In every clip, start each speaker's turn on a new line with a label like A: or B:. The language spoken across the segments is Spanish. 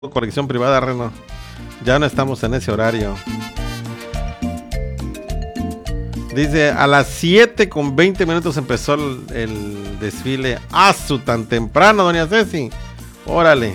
A: colección privada, Reno. Ya no estamos en ese horario. Dice, a las 7:20 empezó el desfile. ¡Asu! Tan temprano, doña Ceci. Órale.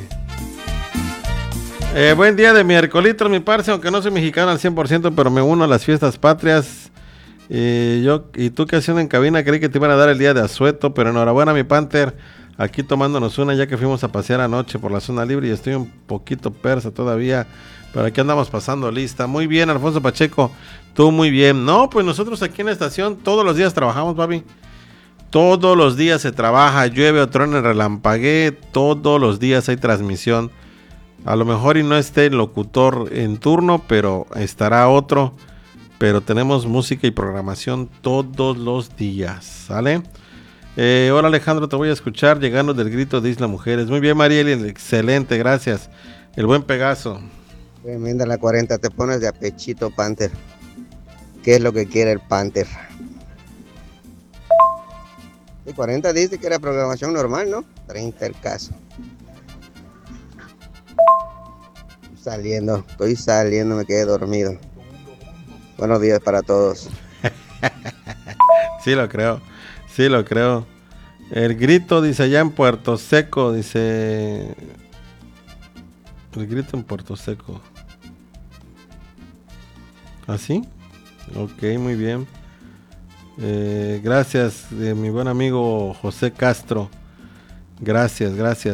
A: Buen día de miércolito, mi parce, aunque no soy mexicano al 100%, pero me uno a las fiestas patrias. Y tú que haciendo en cabina, creí que te iban a dar el día de asueto, pero enhorabuena, mi Panther. Aquí tomándonos una, ya que fuimos a pasear anoche por la zona libre y estoy un poquito persa todavía, pero aquí andamos pasando lista. Muy bien, Alfonso Pacheco, tú muy bien. No, pues nosotros aquí en la estación todos los días trabajamos, papi. Todos los días se trabaja, llueve o truena, relampaguee, todos los días hay transmisión. A lo mejor y no esté el locutor en turno, pero estará otro. Pero tenemos música y programación todos los días, ¿sale? Hola Alejandro, te voy a escuchar llegando del grito de Isla Mujeres. Muy bien, Marieli, excelente, gracias. El buen Pegaso.
B: Tremenda la 40, te pones de apechito, Panther. ¿Qué es lo que quiere el Panther? El 40 dice que era programación normal, ¿no? 30 el caso. Estoy saliendo, me quedé dormido. Buenos días para todos.
A: Sí lo creo. Sí, lo creo. El grito, dice, allá en Puerto Seco, dice... El grito en Puerto Seco. ¿Así? Ok, muy bien. Gracias, mi buen amigo José Castro. Gracias.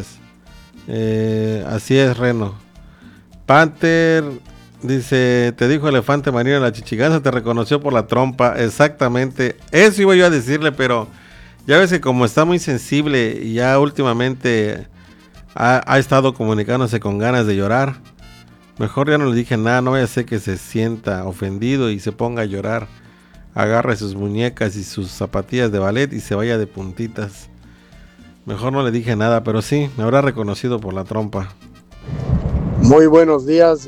A: Así es, Reno. Panther, dice, te dijo elefante marino en la chichiganza, te reconoció por la trompa. Exactamente, eso iba yo a decirle, pero ya ves que como está muy sensible y ya últimamente ha estado comunicándose con ganas de llorar, mejor ya no le dije nada, no vaya a ser que se sienta ofendido y se ponga a llorar, agarre sus muñecas y sus zapatillas de ballet y se vaya de puntitas. Mejor no le dije nada, pero sí, me habrá reconocido por la trompa.
C: Muy buenos días,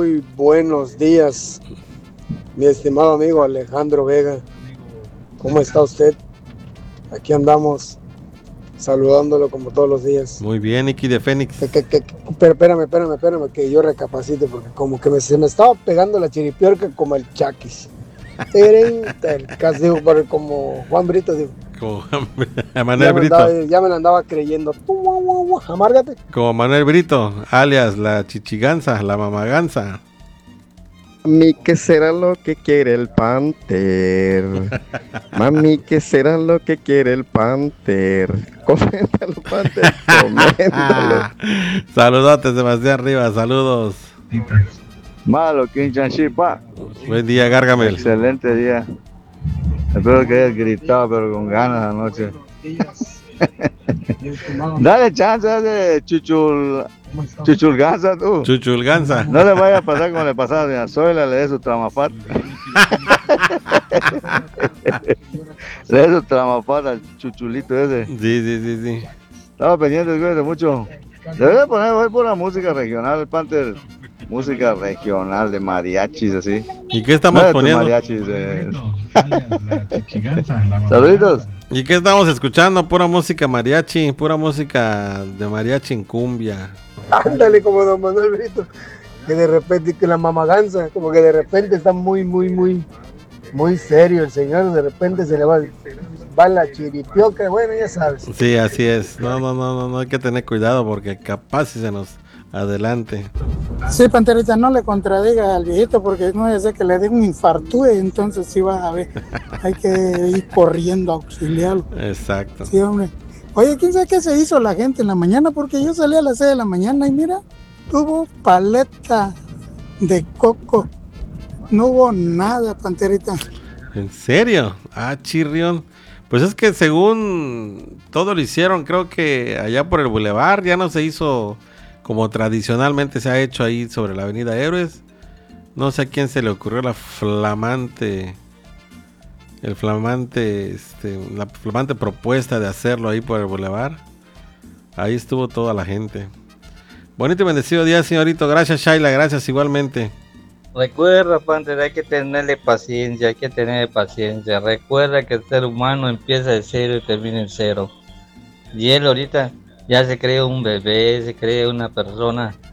C: mi estimado amigo Alejandro Vega. ¿Cómo está usted? Aquí andamos saludándolo como todos los días.
A: Muy bien, Iki de Fénix.
C: Pero espérame, que yo recapacite, porque como que se me estaba pegando la chiripiorca como el chaquis. Casi digo, como Juan Brito, digo.
A: Como Manuel Brito.
C: Ya me la andaba creyendo. Amárgate.
A: Como Manuel Brito, alias la chichiganza, la mamaganza.
D: Mami, ¿qué será lo que quiere el Panther? Mami, ¿qué será lo que quiere el Panther? Coméntalo, Panther, coméntalo.
A: Saludotes, Sebastián Rivas, saludos.
E: Malo, Quinchanchipa.
A: Buen día, Gargamel.
E: Excelente día. Espero que hayas gritado, pero con ganas anoche. Dale chance de chuchulganza tú.
A: Chuchulganza.
E: No le vaya a pasar como le pasaba a doña Zoila, le dé su tramafat. Le dé su tramafat al chuchulito ese.
A: Sí.
E: Estaba pendiente, cuídate mucho. Debería poner hoy pura música regional, el Panther. Música regional de mariachis, así.
A: ¿Y qué estamos poniendo?
E: Mariachis, Saluditos.
A: ¿Y qué estamos escuchando? Pura música mariachi, pura música de mariachi en cumbia.
C: Ándale, como don Manuel Brito, que de repente, que la mamaganza, como que de repente está muy serio el señor, de repente se le va la chiripioca, bueno, ya sabes.
A: Sí, así es. No hay que tener cuidado porque capaz si se nos adelante.
F: Sí, Panterita, no le contradiga al viejito porque no es de que le dé un infarto, entonces sí va a ver, hay que ir corriendo a auxiliarlo.
A: Exacto.
F: Sí, hombre. Oye, ¿quién sabe qué se hizo la gente en la mañana? Porque yo salí a las 6 de la mañana y mira, tuvo paleta de coco, no hubo nada, Panterita.
A: ¿En serio? Ah, chirrión. Pues es que según todo lo hicieron, creo que allá por el bulevar ya no se hizo como tradicionalmente se ha hecho ahí sobre la avenida Héroes. No sé a quién se le ocurrió la flamante propuesta de hacerlo ahí por el bulevar. Ahí estuvo toda la gente. Bonito y bendecido día, señorito. Gracias, Shaila, gracias igualmente.
G: Recuerda, Panther, hay que tener paciencia. Recuerda que el ser humano empieza de cero y termina en cero. Y él ahorita ya se cree un bebé, se cree una persona